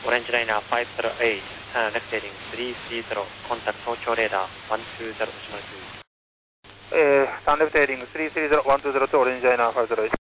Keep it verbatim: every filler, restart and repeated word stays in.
オレンジライナーごゼロはち、ターンレフトヘディングさんさんゼロ、コンタクト東京レーダーいちにゼロいちまるに。 えー、ターンレフトヘディングさんさんゼロ、いちにゼロとオレンジライナーごゼロはち。